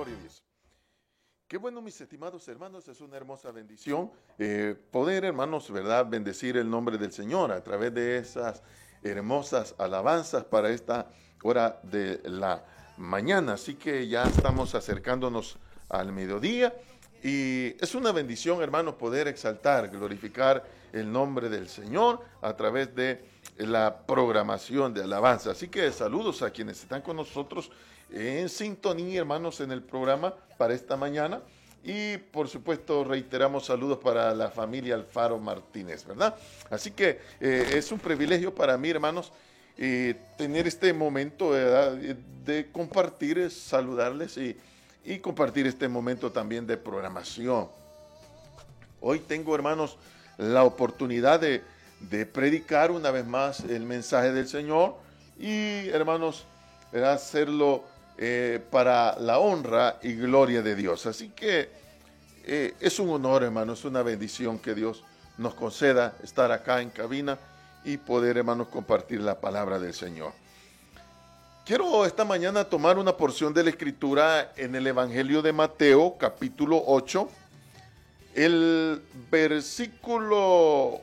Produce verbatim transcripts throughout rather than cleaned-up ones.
Gloria a Dios. Qué bueno, mis estimados hermanos, es una hermosa bendición eh, poder, hermanos, ¿verdad?, bendecir el nombre del Señor a través de esas hermosas alabanzas para esta hora de la mañana. Así que ya estamos acercándonos al mediodía y es una bendición, hermanos, poder exaltar, glorificar el nombre del Señor a través de la programación de alabanza. Así que saludos a quienes están con nosotros en sintonía, hermanos, en el programa para esta mañana. Y por supuesto reiteramos saludos para la familia Alfaro Martínez, ¿verdad? Así que eh, es un privilegio para mí, hermanos, eh, tener este momento, ¿verdad?, de compartir, saludarles y, y compartir este momento también de programación. Hoy tengo, hermanos, la oportunidad de, de predicar una vez más el mensaje del Señor y, hermanos, ¿verdad?, hacerlo Eh, para la honra y gloria de Dios. Así que eh, es un honor, hermano, es una bendición que Dios nos conceda estar acá en cabina y poder, hermanos, compartir la palabra del Señor. Quiero esta mañana tomar una porción de la Escritura en el Evangelio de Mateo, capítulo ocho, el versículo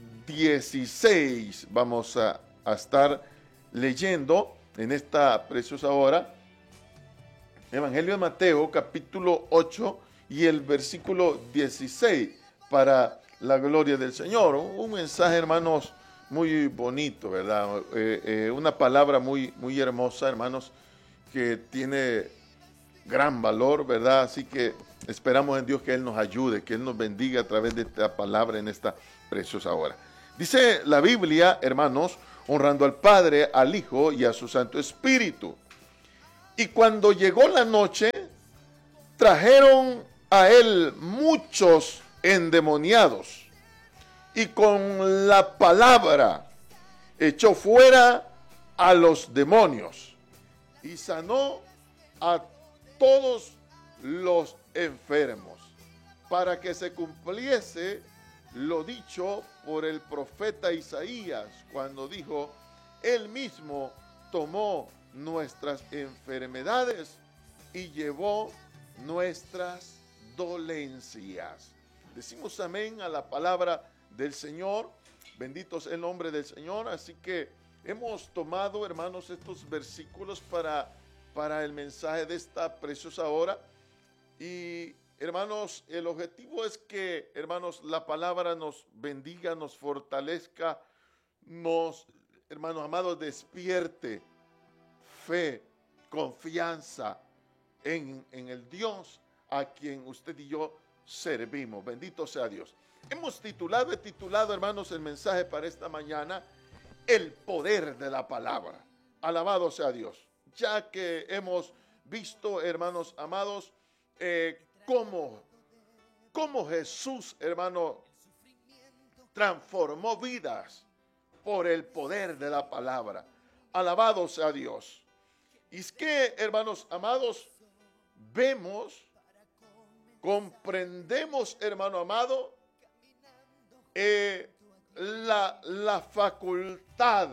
dieciséis. Vamos a, a estar leyendo en esta preciosa hora. Evangelio de Mateo, capítulo ocho y el versículo dieciséis, para la gloria del Señor. Un mensaje, hermanos, muy bonito, ¿verdad? Eh, eh, una palabra muy, muy hermosa, hermanos, que tiene gran valor, ¿verdad? Así que esperamos en Dios que Él nos ayude, que Él nos bendiga a través de esta palabra en esta preciosa hora. Dice la Biblia, hermanos, honrando al Padre, al Hijo y a su Santo Espíritu. Y cuando llegó la noche, trajeron a él muchos endemoniados, y con la palabra echó fuera a los demonios, y sanó a todos los enfermos, para que se cumpliese lo dicho por el profeta Isaías, cuando dijo: Él mismo tomó nuestras enfermedades y llevó nuestras dolencias. Decimos amén a la palabra del Señor. Bendito es el nombre del Señor. Así que hemos tomado, hermanos, estos versículos para, para el mensaje de esta preciosa hora. Y, hermanos, el objetivo es que, hermanos, la palabra nos bendiga, nos fortalezca, nos, hermanos amados, despierte fe, confianza en, en el Dios a quien usted y yo servimos. Bendito sea Dios. Hemos titulado, he titulado, hermanos, el mensaje para esta mañana: el poder de la palabra. Alabado sea Dios. Ya que hemos visto, hermanos amados, eh, cómo, cómo Jesús, hermano, transformó vidas por el poder de la palabra. Alabado sea Dios. Y es que, hermanos amados, vemos, comprendemos, hermano amado, eh, la, la facultad,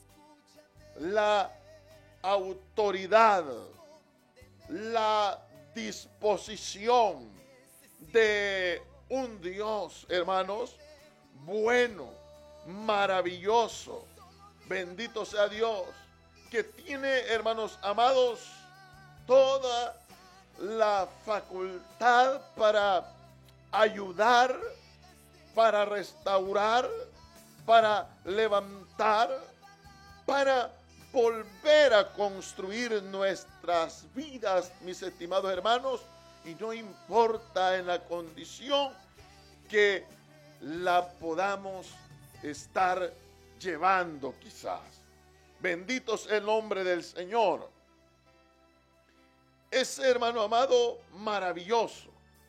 la autoridad, la disposición de un Dios, hermanos, bueno, maravilloso, bendito sea Dios, que tiene, hermanos amados, toda la facultad para ayudar, para restaurar, para levantar, para volver a construir nuestras vidas, mis estimados hermanos, y no importa en la condición que la podamos estar llevando quizás. Bendito es el nombre del Señor. Es, hermano amado, maravilloso.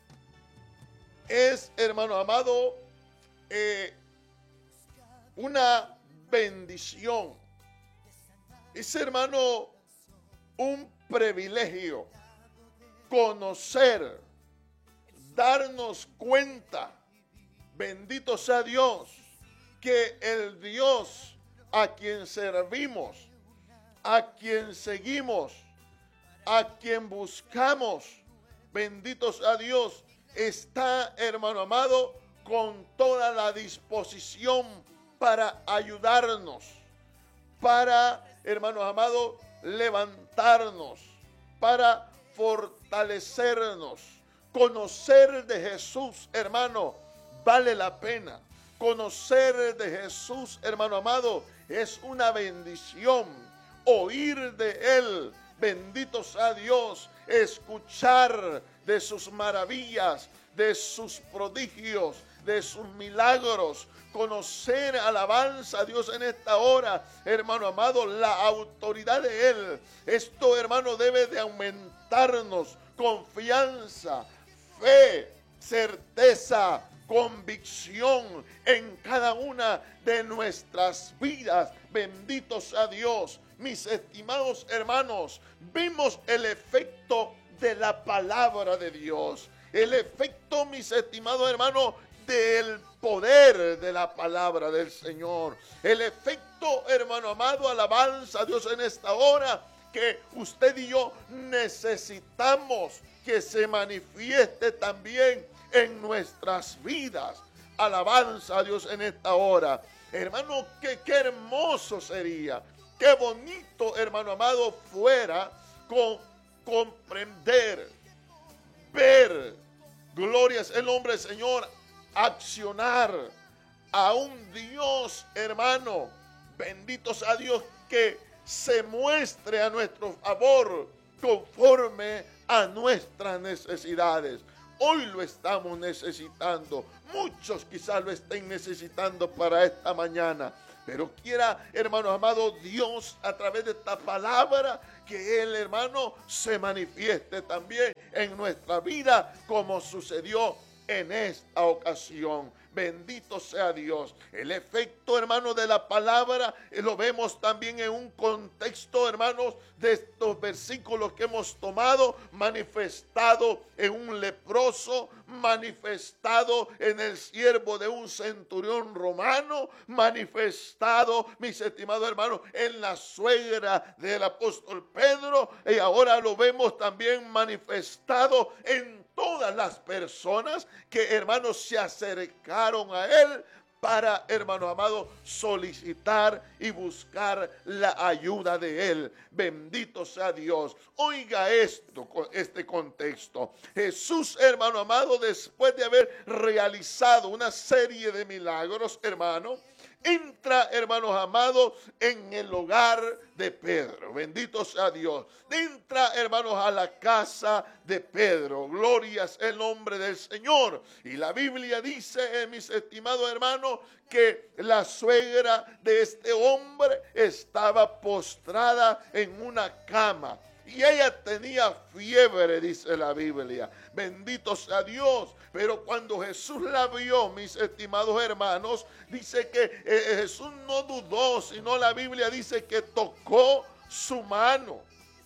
Es, hermano amado, eh, una bendición. Es, hermano, un privilegio conocer, darnos cuenta, bendito sea Dios, que el Dios a quien servimos, a quien seguimos, a quien buscamos, bendito sea Dios, está, hermano amado, con toda la disposición para ayudarnos, para, hermanos amados, levantarnos, para fortalecernos. Conocer de Jesús, hermano, vale la pena. Conocer de Jesús, hermano amado, es una bendición. Oír de Él, bendito sea Dios, escuchar de sus maravillas, de sus prodigios, de sus milagros, conocer, alabanza a Dios en esta hora, hermano amado, la autoridad de Él. Esto, hermano, debe de aumentarnos confianza, fe, certeza, convicción en cada una de nuestras vidas. Bendito sea Dios. Mis estimados hermanos, vimos el efecto de la palabra de Dios. El efecto, mis estimados hermanos, del poder de la palabra del Señor. El efecto, hermano amado, alabanza a Dios en esta hora, que usted y yo necesitamos que se manifieste también en nuestras vidas. Alabanza a Dios en esta hora. Hermano, que qué hermoso sería, qué bonito, hermano amado, fuera con comprender, ver, glorias el nombre del Señor, accionar a un Dios, hermano, bendito sea Dios, que se muestre a nuestro favor conforme a nuestras necesidades. Hoy lo estamos necesitando. Muchos quizás lo estén necesitando para esta mañana. Pero quiera, hermano amado, Dios a través de esta palabra, que Él, hermano, se manifieste también en nuestra vida como sucedió en esta ocasión. Bendito sea Dios. El efecto, hermano, de la palabra eh, lo vemos también en un contexto, hermanos, de estos versículos que hemos tomado, manifestado en un leproso, manifestado en el siervo de un centurión romano, manifestado, mis estimados hermanos, en la suegra del apóstol Pedro, y ahora lo vemos también manifestado en todas las personas que, hermanos, se acercaron a Él para, hermano amado, solicitar y buscar la ayuda de Él. Bendito sea Dios. Oiga esto, este contexto. Jesús, hermano amado, después de haber realizado una serie de milagros, hermano, entra, hermanos amados, en el hogar de Pedro. Bendito sea Dios. Entra, hermanos, a la casa de Pedro. Glorias el nombre del Señor. Y la Biblia dice, eh, mis estimados hermanos, que la suegra de este hombre estaba postrada en una cama. Y ella tenía fiebre, dice la Biblia. Bendito sea Dios. Pero cuando Jesús la vio, mis estimados hermanos, dice que eh, Jesús no dudó, sino la Biblia dice que tocó su mano.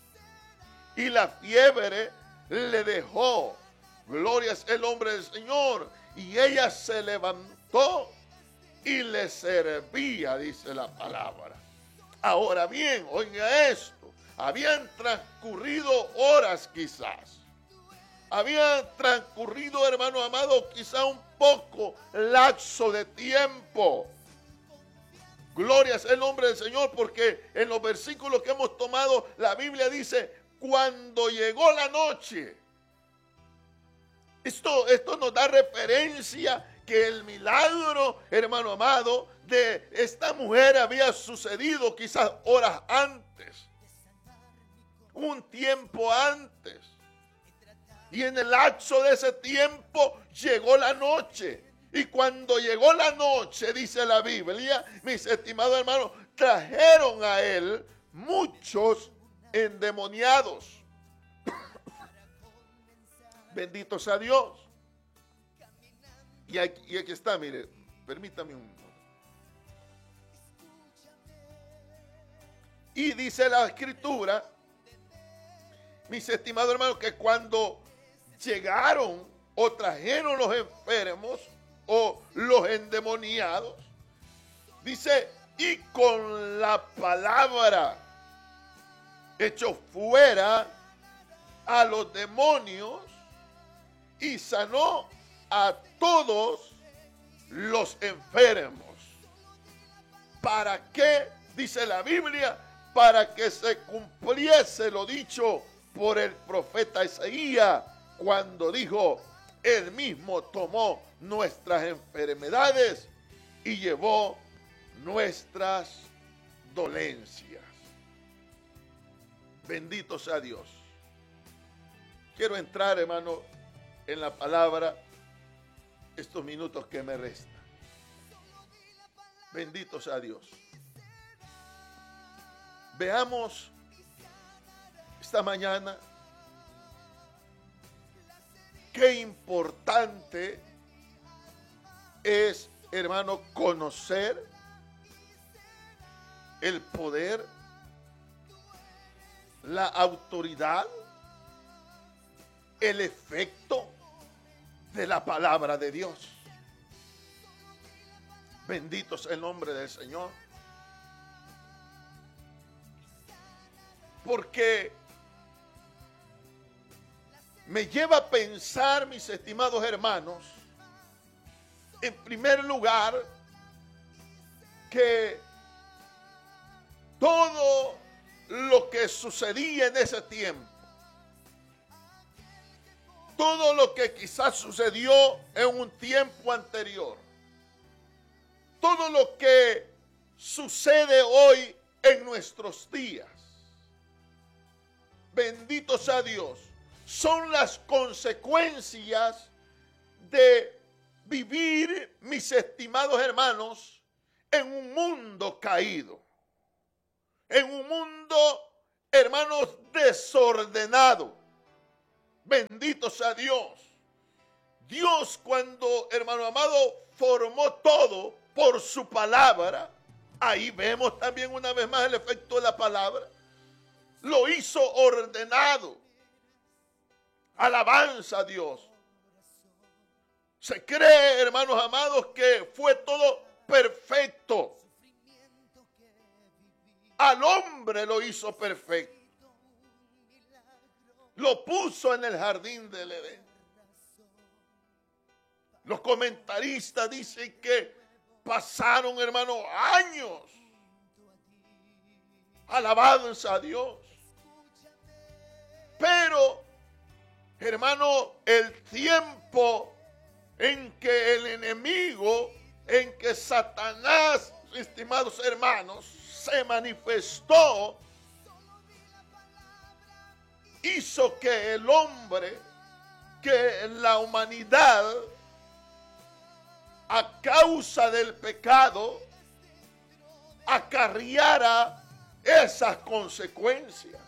Y la fiebre le dejó. Gloria es el nombre del Señor. Y ella se levantó y le servía, dice la palabra. Ahora bien, oiga esto. Habían transcurrido horas quizás. Habían transcurrido, hermano amado, quizá un poco lapso de tiempo. Gloria es el nombre del Señor, porque en los versículos que hemos tomado, la Biblia dice, cuando llegó la noche. Esto, esto nos da referencia que el milagro, hermano amado, de esta mujer había sucedido quizás horas antes. Un tiempo antes. Y en el lapso de ese tiempo llegó la noche. Y cuando llegó la noche, dice la Biblia, mis estimados hermanos, trajeron a él muchos endemoniados. Bendito sea Dios. Y aquí, y aquí está, mire, permítame un momento. Y dice la Escritura, mis estimados hermanos, que cuando llegaron o trajeron los enfermos o los endemoniados, dice, y con la palabra echó fuera a los demonios y sanó a todos los enfermos. ¿Para qué? Dice la Biblia, para que se cumpliese lo dicho por el profeta Isaías cuando dijo: Él mismo tomó nuestras enfermedades y llevó nuestras dolencias. Bendito sea Dios. Quiero entrar, hermano, en la palabra estos minutos que me restan. Bendito sea Dios. Veamos esta mañana qué importante es, hermano, conocer el poder, la autoridad, el efecto de la palabra de Dios. Bendito sea el nombre del Señor. Porque me lleva a pensar, mis estimados hermanos, en primer lugar, que todo lo que sucedía en ese tiempo, todo lo que quizás sucedió en un tiempo anterior, todo lo que sucede hoy en nuestros días, bendito sea Dios, son las consecuencias de vivir, mis estimados hermanos, en un mundo caído, en un mundo, hermanos, desordenado. Bendito sea Dios. Dios, cuando, hermano amado, formó todo por su palabra, ahí vemos también una vez más el efecto de la palabra. Lo hizo ordenado. Alabanza a Dios. Se cree, hermanos amados, que fue todo perfecto. Al hombre lo hizo perfecto. Lo puso en el jardín del Edén. Los comentaristas dicen que pasaron, hermanos, años. Alabanza a Dios. Pero, hermano, el tiempo en que el enemigo, en que Satanás, estimados hermanos, se manifestó, hizo que el hombre, que la humanidad, a causa del pecado, acarreara esas consecuencias.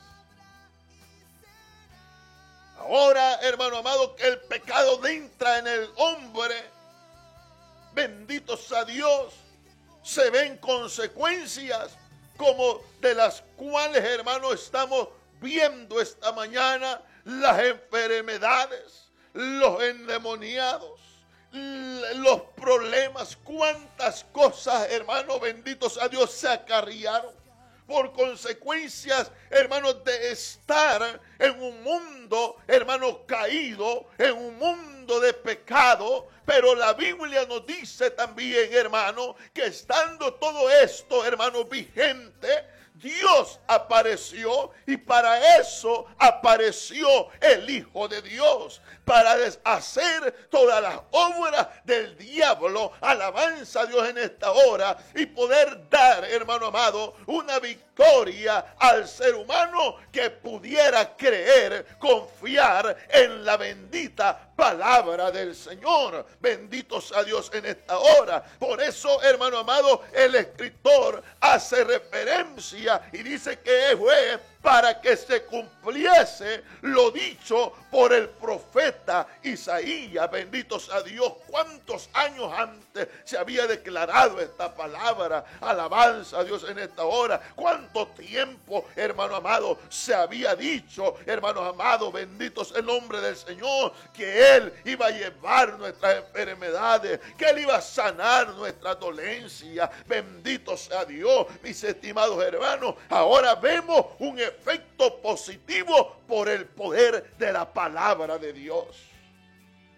Ahora, hermano amado, que el pecado entra en el hombre, bendito sea Dios, se ven consecuencias como de las cuales, hermano, estamos viendo esta mañana: las enfermedades, los endemoniados, los problemas, cuántas cosas, hermano, bendito sea Dios, se acarrearon por consecuencias, hermanos, de estar en un mundo, hermano, caído, en un mundo de pecado. Pero la Biblia nos dice también, hermano, que estando todo esto, hermano, vigente, Dios apareció, y para eso apareció el Hijo de Dios, para deshacer todas las obras del diablo. Alabanza a Dios en esta hora, y poder dar, hermano amado, una victoria al ser humano que pudiera creer, confiar en la bendita palabra del Señor. Bendito sea Dios en esta hora. Por eso, hermano amado, el escritor hace referencia y dice que fue para que se cumpliese lo dicho por el profeta Isaías. Bendito sea Dios. ¿Cuántos años antes se había declarado esta palabra? Alabanza a Dios en esta hora. ¿Cuánto tiempo, hermano amado, se había dicho, hermanos amados, bendito sea el nombre del Señor, que Él iba a llevar nuestras enfermedades, que Él iba a sanar nuestras dolencias? Bendito sea Dios, mis estimados hermanos. Ahora vemos un efecto positivo por el poder de la palabra de Dios.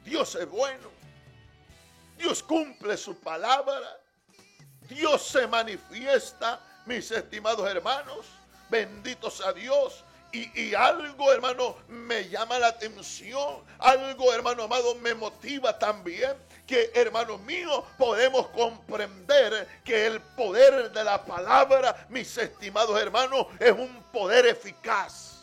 Dios es bueno. Dios cumple su palabra. Dios se manifiesta, mis estimados hermanos. Bendito sea Dios. Y, y algo, hermano, me llama la atención. Algo, hermano amado, me motiva también. Que, hermano mío, podemos comprender que el poder de la palabra, mis estimados hermanos, es un poder eficaz.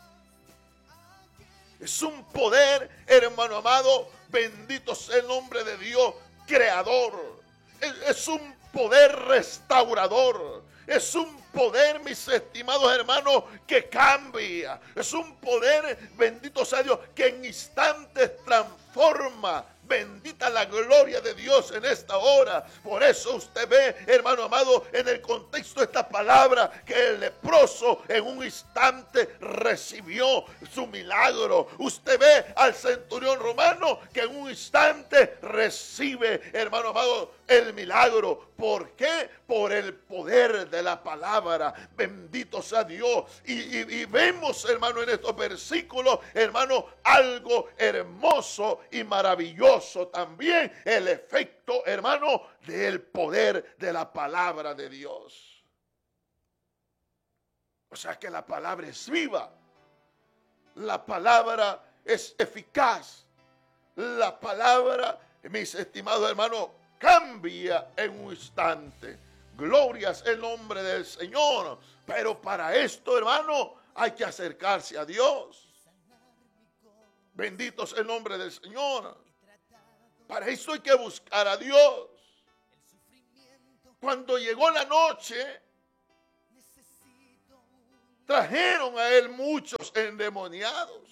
Es un poder, hermano amado, bendito sea el nombre de Dios, creador. Es, es un poder restaurador. Es un poder, mis estimados hermanos, que cambia. Es un poder, bendito sea Dios, que en instantes transforma. Bendita la gloria de Dios en esta hora. Por eso usted ve, hermano amado, en el contexto de esta palabra, que el leproso en un instante recibió su milagro. Usted ve al centurión romano que en un instante recibe, hermano amado, el milagro. ¿Por qué? Por el poder de la palabra. Bendito sea Dios. Y, y, y vemos, hermano, en estos versículos, hermano, algo hermoso y maravilloso también. El efecto, hermano, del poder de la palabra de Dios. O sea que la palabra es viva. La palabra es eficaz. La palabra, mis estimados hermanos, cambia en un instante. Glorias el nombre del Señor. Pero para esto, hermano, hay que acercarse a Dios. Bendito es el nombre del Señor. Para eso hay que buscar a Dios. Cuando llegó la noche, trajeron a él muchos endemoniados.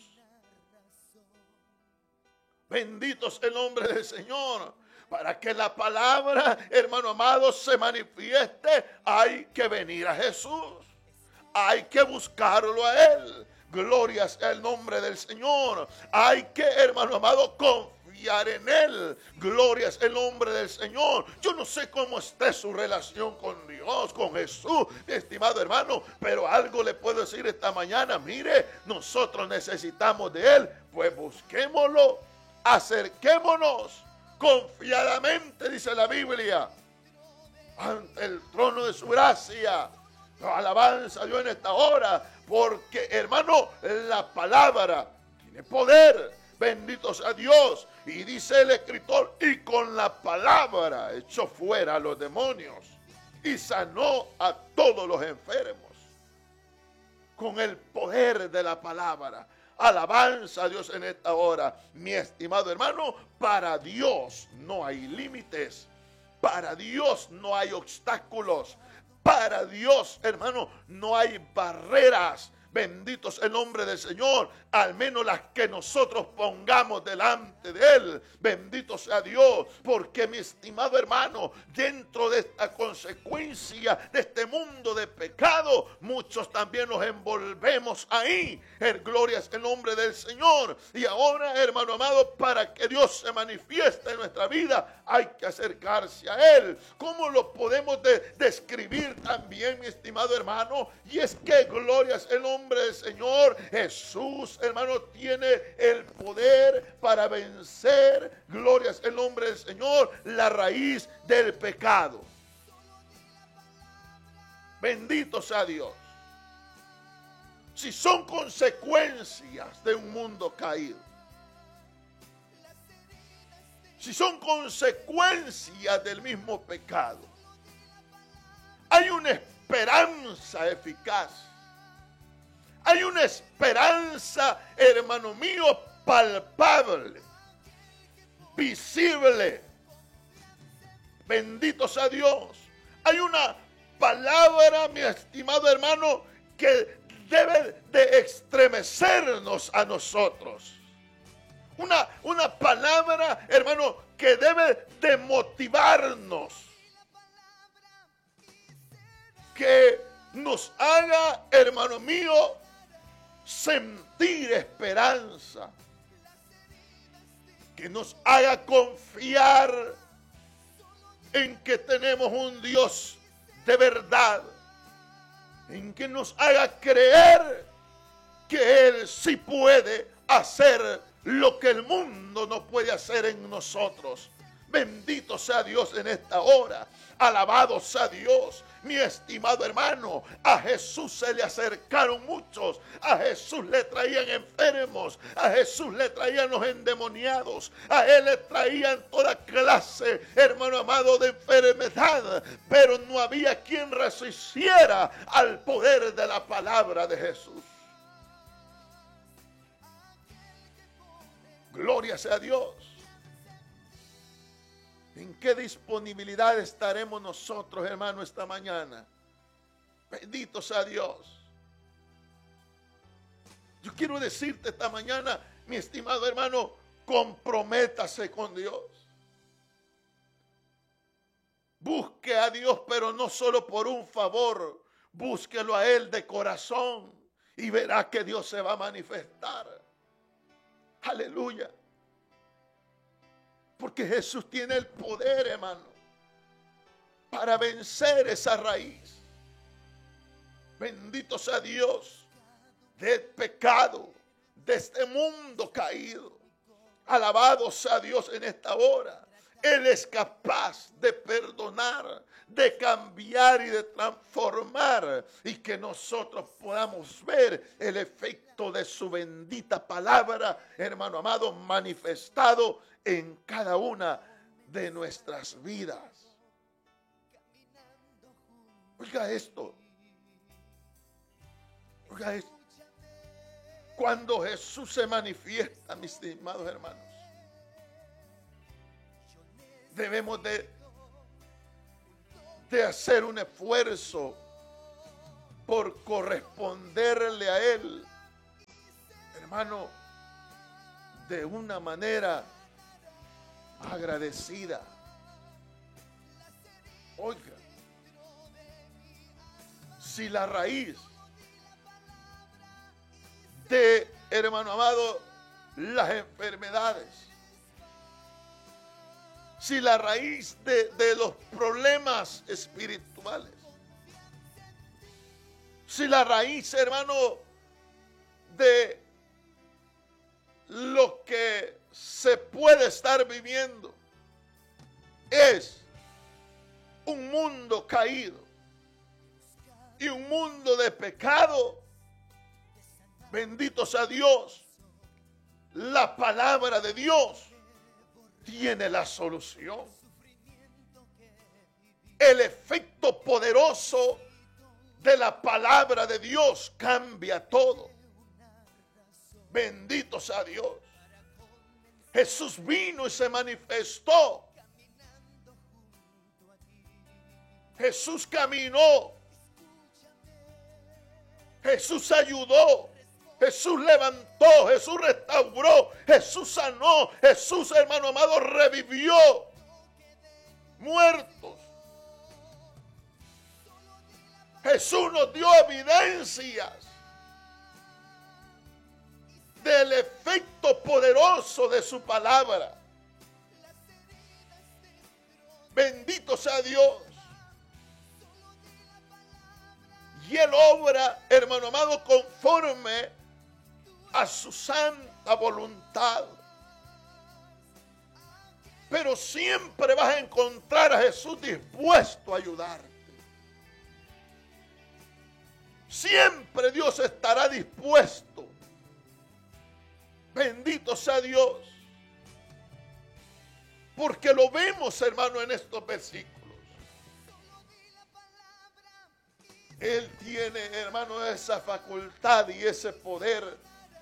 Bendito es el nombre del Señor. Para que la palabra, hermano amado, se manifieste, hay que venir a Jesús. Hay que buscarlo a Él. Gloria sea el nombre del Señor. Hay que, hermano amado, confiar en Él. Gloria sea el nombre del Señor. Yo no sé cómo esté su relación con Dios, con Jesús, mi estimado hermano, pero algo le puedo decir esta mañana. Mire, nosotros necesitamos de Él, pues busquémoslo, acerquémonos confiadamente, dice la Biblia, ante el trono de su gracia. Alabanza a Dios en esta hora, porque, hermano, la palabra tiene poder. Bendito sea Dios. Y dice el escritor, y con la palabra echó fuera a los demonios y sanó a todos los enfermos. Con el poder de la palabra. Alabanza a Dios en esta hora. Mi estimado hermano, para Dios no hay límites. Para Dios no hay obstáculos. Para Dios, hermano, no hay barreras. Bendito es el nombre del Señor, al menos las que nosotros pongamos delante de Él. Bendito sea Dios, porque mi estimado hermano, dentro de esta consecuencia de este mundo de pecado, muchos también nos envolvemos ahí. El gloria es el nombre del Señor. Y ahora, hermano amado, para que Dios se manifieste en nuestra vida, hay que acercarse a Él. ¿Cómo lo podemos de- describir también, mi estimado hermano? Y es que gloria es el nombre del Señor. Jesús, hermano, tiene el poder para vencer, gloria es el nombre del Señor, la raíz del pecado. Bendito sea Dios. Si son consecuencias de un mundo caído, si son consecuencias del mismo pecado, hay una esperanza eficaz. Hay una esperanza, hermano mío, palpable, visible. Bendito sea Dios. Hay una palabra, mi estimado hermano, que debe de estremecernos a nosotros. Una, una palabra, hermano, que debe de motivarnos. Que nos haga, hermano mío, sentir esperanza, que nos haga confiar en que tenemos un Dios de verdad, en que nos haga creer que Él sí puede hacer lo que el mundo no puede hacer en nosotros. Bendito sea Dios en esta hora. Alabado sea Dios. Mi estimado hermano, a Jesús se le acercaron muchos. A Jesús le traían enfermos. A Jesús le traían los endemoniados. A Él le traían toda clase, hermano amado, de enfermedad. Pero no había quien resistiera al poder de la palabra de Jesús. Gloria sea a Dios. ¿En qué disponibilidad estaremos nosotros, hermano, esta mañana? Bendito sea Dios. Yo quiero decirte esta mañana, mi estimado hermano, comprométase con Dios. Busque a Dios, pero no solo por un favor. Búsquelo a Él de corazón y verá que Dios se va a manifestar. Aleluya. Porque Jesús tiene el poder, hermano, para vencer esa raíz. Bendito sea Dios del pecado, de este mundo caído. Alabado sea Dios en esta hora. Él es capaz de perdonar, de cambiar y de transformar, y que nosotros podamos ver el efecto de su bendita palabra, hermano amado, manifestado en cada una de nuestras vidas. Oiga esto. Oiga esto. Cuando Jesús se manifiesta, mis estimados hermanos, debemos de, de hacer un esfuerzo por corresponderle a Él, hermano, de una manera agradecida. Oiga, si la raíz de, hermano amado, las enfermedades, si la raíz de, de los problemas espirituales, si la raíz, hermano, de lo que se puede estar viviendo es un mundo caído y un mundo de pecado, bendito sea Dios, la palabra de Dios tiene la solución. El efecto poderoso de la palabra de Dios cambia todo. Bendito sea Dios. Jesús vino y se manifestó. Jesús caminó. Jesús ayudó. Jesús levantó. Jesús restauró. Jesús sanó. Jesús, hermano amado, revivió muertos. Jesús nos dio evidencias del efecto poderoso de su palabra. Bendito sea Dios. Y Él obra, hermano amado, conforme a su santa voluntad. Pero siempre vas a encontrar a Jesús dispuesto a ayudarte. Siempre Dios estará dispuesto. Bendito sea Dios. Porque lo vemos, hermano, en estos versículos. Él tiene, hermano, esa facultad y ese poder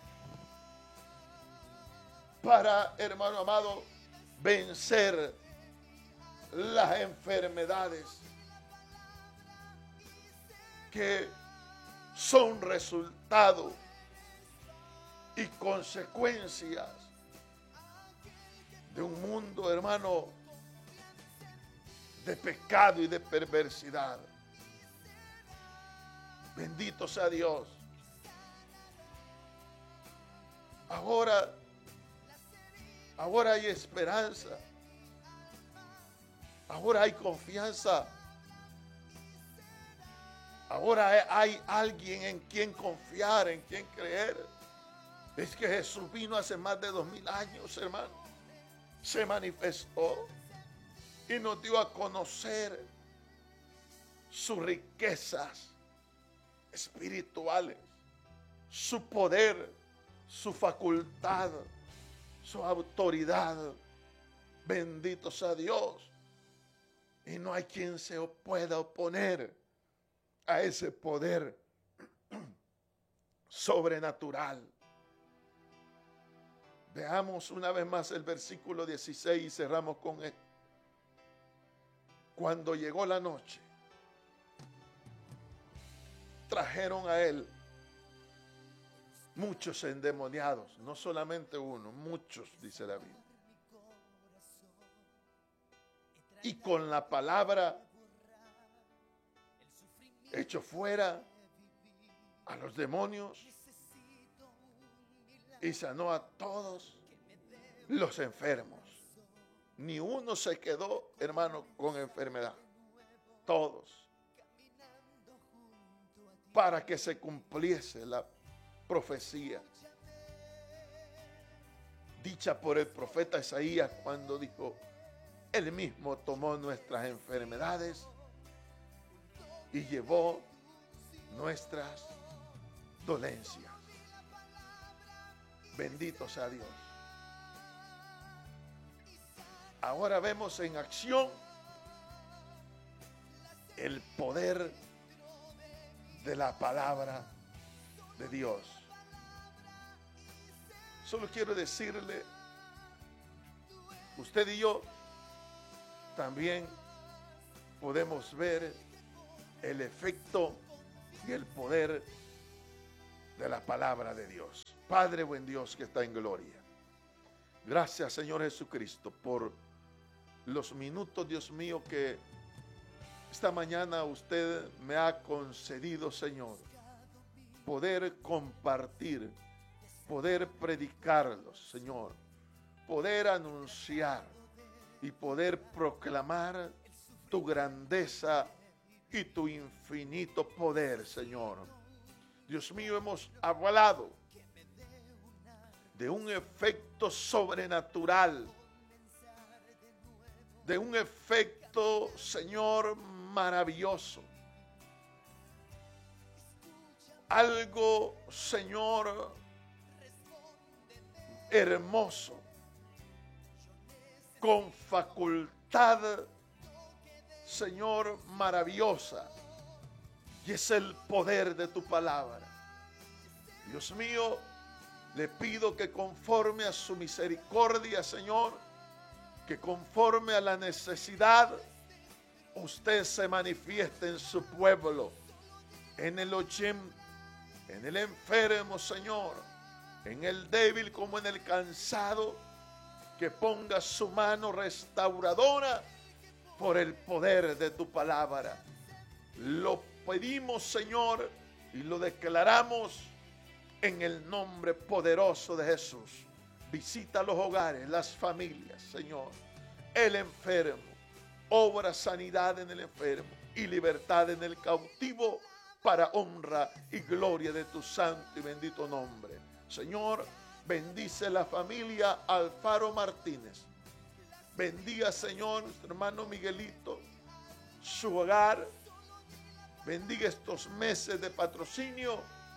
para, hermano amado, vencer las enfermedades que son resultado y consecuencias de un mundo, hermano, de pecado y de perversidad. Bendito sea Dios. Ahora, ahora hay esperanza. Ahora hay confianza. Ahora hay alguien en quien confiar, en quien creer. Es que Jesús vino hace más de dos mil años, hermano. Se manifestó y nos dio a conocer sus riquezas espirituales, su poder, su facultad, su autoridad. Bendito sea Dios. Y no hay quien se pueda oponer a ese poder sobrenatural. Veamos una vez más el versículo dieciséis y cerramos con él. Cuando llegó la noche, trajeron a él muchos endemoniados, no solamente uno, muchos, dice la Biblia. Y con la palabra echó fuera a los demonios y sanó a todos los enfermos. Ni uno se quedó, hermano, con enfermedad. Todos. Para que se cumpliese la profecía dicha por el profeta Isaías cuando dijo: Él mismo tomó nuestras enfermedades y llevó nuestras dolencias. Bendito sea Dios. Ahora vemos en acción el poder de la palabra de Dios. Solo quiero decirle, usted y yo también podemos ver el efecto y el poder de la palabra de Dios. Padre buen Dios que está en gloria. Gracias, Señor Jesucristo, por los minutos, Dios mío, que esta mañana usted me ha concedido, Señor, poder compartir, poder predicarlos, Señor, poder anunciar y poder proclamar tu grandeza y tu infinito poder, Señor. Dios mío, hemos hablado de un efecto sobrenatural, de un efecto, Señor, maravilloso. Algo, Señor, hermoso, con facultad, Señor, maravillosa. Y es el poder de tu palabra. Dios mío, le pido que conforme a su misericordia, Señor, que conforme a la necesidad, usted se manifieste en su pueblo, en el oyente, en el enfermo, Señor, en el débil como en el cansado, que ponga su mano restauradora por el poder de tu palabra. Lo pedimos, Señor, y lo declaramos en el nombre poderoso de Jesús. Visita los hogares, las familias, Señor, el enfermo, obra sanidad en el enfermo y libertad en el cautivo, para honra y gloria de tu santo y bendito nombre. Señor, bendice la familia Alfaro Martínez. Bendiga, Señor, nuestro hermano Miguelito, su hogar. Bendiga estos meses de patrocinio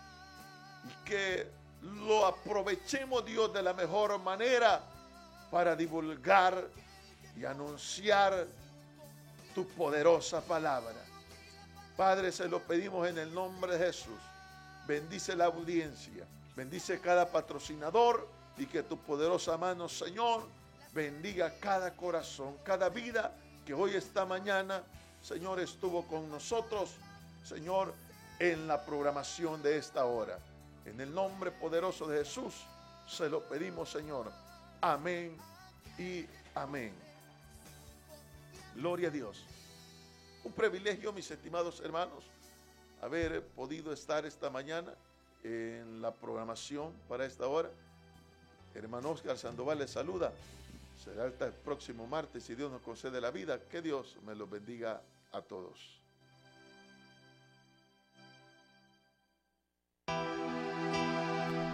y que lo aprovechemos, Dios, de la mejor manera para divulgar y anunciar tu poderosa palabra. Padre, se lo pedimos en el nombre de Jesús. Bendice la audiencia, bendice cada patrocinador y que tu poderosa mano, Señor, bendiga cada corazón, cada vida que hoy, esta mañana, Señor, estuvo con nosotros, Señor, en la programación de esta hora. En el nombre poderoso de Jesús, se lo pedimos, Señor. Amén y amén. Gloria a Dios. Un privilegio, mis estimados hermanos, haber podido estar esta mañana en la programación para esta hora. Hermano Oscar Sandoval les saluda. Será hasta el próximo martes, si Dios nos concede la vida. Que Dios me los bendiga a todos.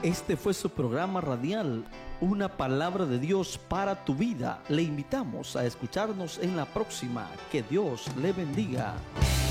Este fue su programa radial, Una Palabra de Dios para tu Vida. Le invitamos a escucharnos en la próxima. Que Dios le bendiga.